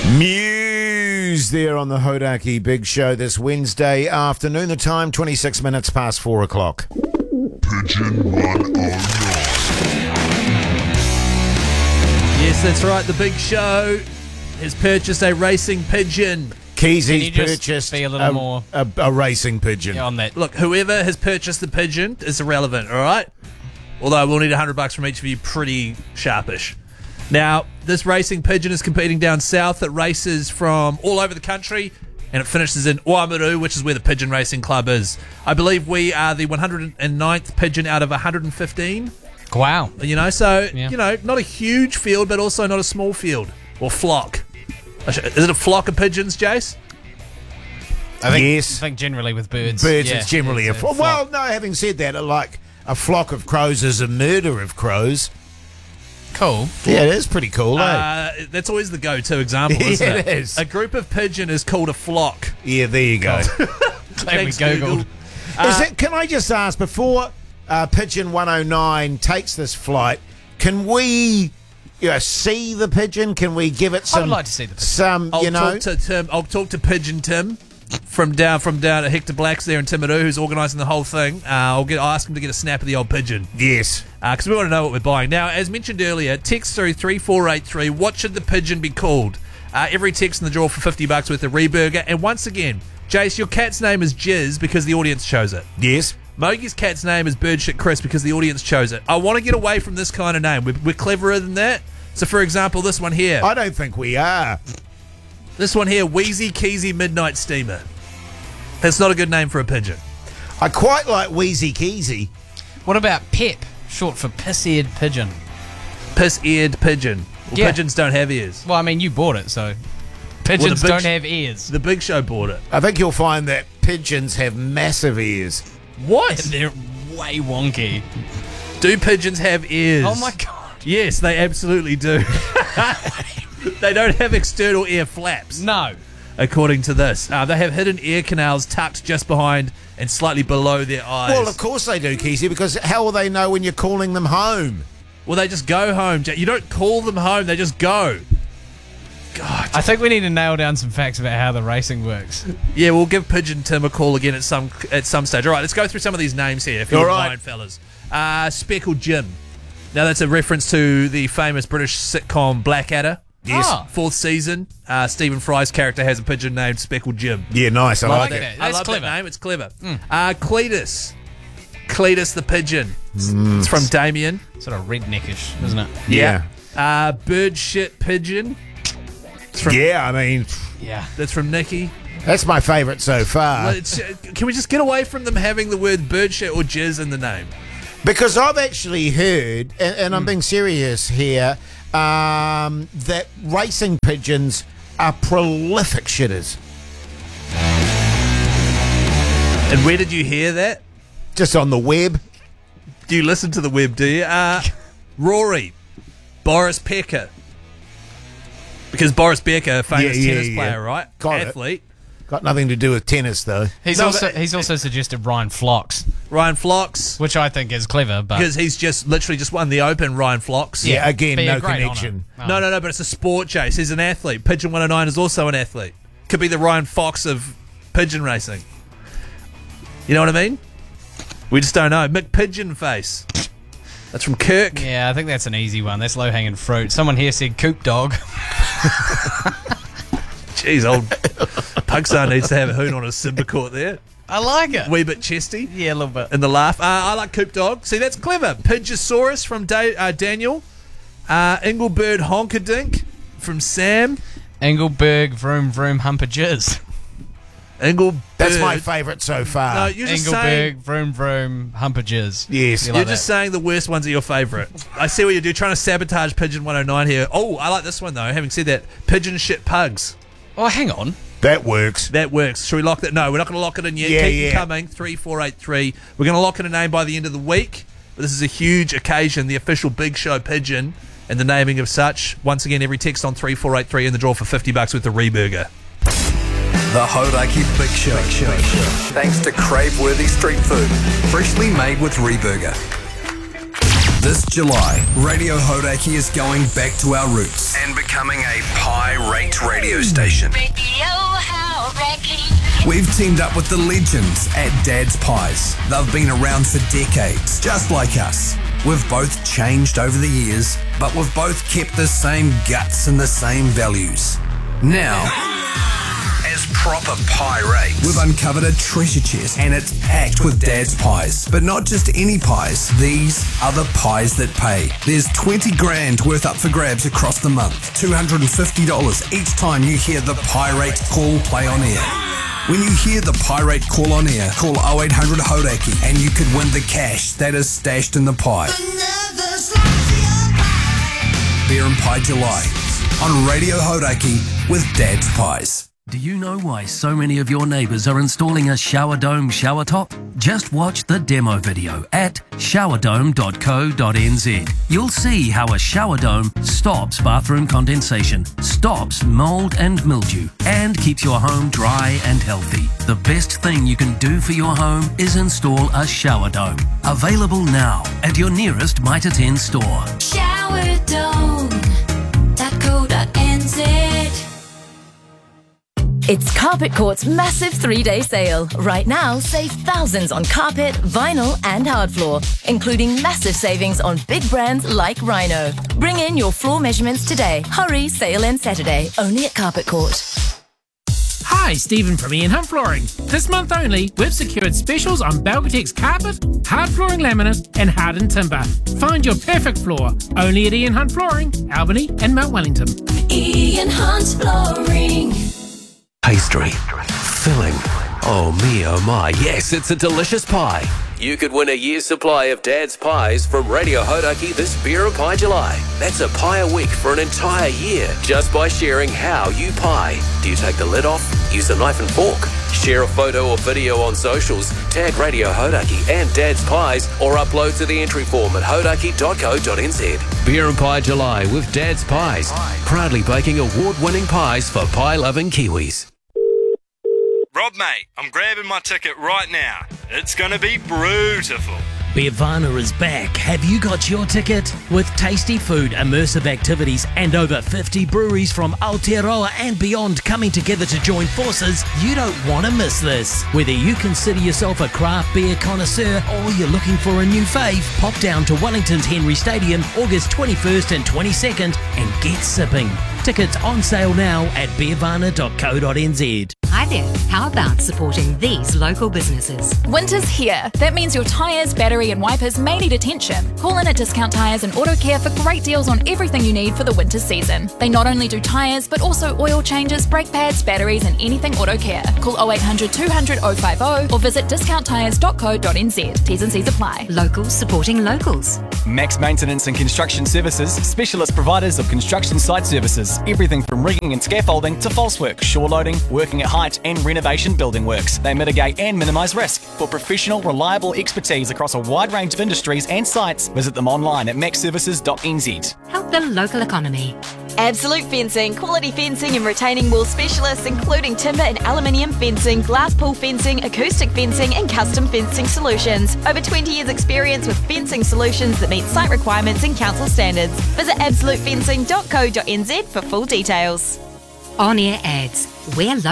Muse there on the Hodaki Big Show this Wednesday afternoon. The time 26 minutes past 4 o'clock. Pigeon 109. Yes, that's right. The Big Show has purchased a racing pigeon. Keezy's just purchased be a little more a racing pigeon. on that? Look, whoever has purchased the pigeon is irrelevant, all right? Although we'll need $100 from each of you pretty sharpish. Now, this racing pigeon is competing down south at races from all over the country, and it finishes in Oamaru, which is where the Pigeon Racing Club is. I believe we are the 109th pigeon out of 115. Wow. You know, so, Yeah. you know, not a huge field, but also not a small field. Or flock. Is it a flock of pigeons, Jace? Yes. I think generally with birds. Birds, yeah, it's generally a flock. Well, no, having said that, like a flock of crows is a murder of crows. Cool. Yeah, it is pretty cool, eh? That's always the go-to example, isn't Yeah, it? it is. A group of pigeon is called a flock. Yeah, there you go. Glad we Thanks, Googled. Is it, can I just ask, before Pigeon 109 takes this flight, can we see the pigeon? Can we give it some... I would like to see the pigeon. Some, I'll you know... talk to Tim. I'll talk to Pigeon Tim from down at Hector Black's there in Timaru, who's organising the whole thing. I'll ask him to get a snap of the old pigeon. Yes. Because we want to know what we're buying. Now, as mentioned earlier, text through 3483, what should the pigeon be called? Every text in the draw for $50 worth of Reburger. And once again, Jace, your cat's name is Jizz because the audience chose it. Yes. Mogi's cat's name is Birdshit Chris because the audience chose it. I want to get away from this kind of name. We're cleverer than that. So, for example, this one here. I don't think we are. This one here, Wheezy Keezy Midnight Steamer. That's not a good name for a pigeon. I quite like Wheezy Keezy. What about Pep, short for piss-eared pigeon? Piss-eared pigeon. Well, Yeah. pigeons don't have ears. Well, I mean, you bought it, so pigeons big don't have ears. The Big Show bought it. I think you'll find that pigeons have massive ears. What? They're way wonky. Do pigeons have ears? Oh my god. Yes, they absolutely do. They don't have external ear flaps, No. according to this. They have hidden ear canals tucked just behind and slightly below their eyes. Well, of course they do, Keezy, because how will they know when you're calling them home? Well, they just go home. You don't call them home, they just go. God. I think we need to nail down some facts about how the racing works. Yeah, we'll give Pigeon Tim a call again at some stage. All right, let's go through some of these names here, if you All don't right. mind, fellas. Speckled Jim. Now, that's a reference to the famous British sitcom Blackadder. Yes. Ah. 4th season. Stephen Fry's character has a pigeon named Speckled Jim. Yeah, nice. I like like it. that. I That's love clever. that name. It's clever. Cletus. Cletus the pigeon. It's from Damien. Sort of redneckish, isn't it? Yeah. Bird shit pigeon. It's from, Yeah, I mean, Yeah. That's from Nikki. that's my favourite so far. Can we just get away from them having the word bird shit or jizz in the name? Because I've actually heard, and I'm being serious here, that racing pigeons are prolific shitters. And where did you hear that? Just on the web. Do you listen to the web, do you? Rory. Boris Becker. Because Boris Becker, famous Yeah, tennis yeah. player, right? Got it. Athlete. Got nothing to do with tennis, though. He's No, also suggested Ryan Flocks, Ryan Flocks. which I think is clever, but Because he's just literally just won the Open, Ryan Flocks. Yeah, again, be a no great connection. honour. No, but it's a sport, Chase. He's an athlete. Pigeon 109 is also an athlete. Could be the Ryan Fox of pigeon racing. You know what I mean? We just don't know. Mick Pigeon Face. That's from Kirk. Yeah, I think that's an easy one. That's low-hanging fruit. Someone here said Coop Dog. Jeez, old Pugstar needs to have a hoon on his Simba court there. I like it. Wee bit chesty. Yeah, a little bit. And the laugh. I like Coop Dog. See, that's clever. Pidgeosaurus from Daniel. Engelbird Honkerdink from Sam. Engelberg, vroom, vroom, humper jizz. Engelbird. That's my favourite so far. No, you're just saying... Engelberg, vroom, vroom, humper jizz. Yes. You You're like just that? saying the worst ones are your favourite. I see what you do, trying to sabotage Pigeon 109 here. Oh, I like this one though. Having said that, Pigeon Shit Pugs. Oh, hang on. That works. That works. Should we lock that? No, we're not going to lock it in yet. Yeah, Keep yeah. them coming. 3483. We're going to lock in a name by the end of the week. But this is a huge occasion, the official Big Show Pigeon and the naming of such. Once again, every text on 3483 in the draw for $50 with the Reburger. The Hodaki Big Show. Thanks to crave-worthy street food, freshly made with Reburger. This July, Radio Hodaki is going back to our roots and becoming a pie-rate radio radio station. We've teamed up with the legends at Dad's Pies. They've been around for decades, just like us. We've both changed over the years, but we've both kept the same guts and the same values. Now, as proper pirates, we've uncovered a treasure chest and it's packed with Dad's Pies. But not just any pies, these are the pies that pay. There's 20 grand worth up for grabs across the month, $250 each time you hear the Pirate Call play on air. When you hear the Pirate Call on air, call 0800 Hauraki and you could win the cash that is stashed in the pie. Beer and Pie July on Radio Hauraki with Dad's Pies. Do you know why so many of your neighbours are installing a shower dome shower top? Just watch the demo video at showerdome.co.nz. You'll see how a shower dome stops bathroom condensation, stops mould and mildew, and keeps your home dry and healthy. The best thing you can do for your home is install a shower dome. Available now at your nearest Mitre 10 store. Showerdome.co.nz. It's Carpet Court's massive 3-day sale. Right now, save thousands on carpet, vinyl and hard floor, including massive savings on big brands like Rhino. Bring in your floor measurements today. Hurry, sale ends Saturday, only at Carpet Court. Hi, Stephen from Ian Hunt Flooring. This month only, we've secured specials on Belgatex carpet, hard flooring laminate and hardened timber. Find your perfect floor only at Ian Hunt Flooring, Albany and Mount Wellington. Ian Hunt Flooring. Pastry, filling, oh me oh my, yes, it's a delicious pie. You could win a year's supply of Dad's Pies from Radio Hauraki this Beer and Pie July. That's a pie a week for an entire year just by sharing how you pie. Do you take the lid off? Use a knife and fork? Share a photo or video on socials, tag Radio Hauraki and Dad's Pies, or upload to the entry form at hauraki.co.nz. Beer and Pie July with Dad's Pies, proudly baking award-winning pies for pie-loving Kiwis. Rob, mate, I'm grabbing my ticket right now. It's going to be beautiful. Beervana is back. Have you got your ticket? With tasty food, immersive activities, and over 50 breweries from Aotearoa and beyond coming together to join forces, you don't want to miss this. Whether you consider yourself a craft beer connoisseur or you're looking for a new fave, pop down to Wellington's Henry Stadium August 21st and 22nd and get sipping. Tickets on sale now at beervana.co.nz. Hi there. How about supporting these local businesses? Winter's here. That means your tyres, battery and wipers may need attention. Call in at Discount Tyres and Auto Care for great deals on everything you need for the winter season. They not only do tyres, but also oil changes, brake pads, batteries and anything auto care. Call 0800 200 050 or visit discounttyres.co.nz. T's and C's apply. Locals supporting locals. Max Maintenance and Construction Services, specialist providers of construction site services. Everything from rigging and scaffolding to false work, shore loading, working at height and renovation building works. They mitigate and minimise risk. For professional, reliable expertise across a wide range of industries and sites, visit them online at maxservices.nz. Help the local economy. Absolute Fencing, quality fencing and retaining wall specialists including timber and aluminium fencing, glass pool fencing, acoustic fencing and custom fencing solutions. Over 20 years experience with fencing solutions that meet site requirements and council standards. Visit absolutefencing.co.nz for full details. On-air ads. We're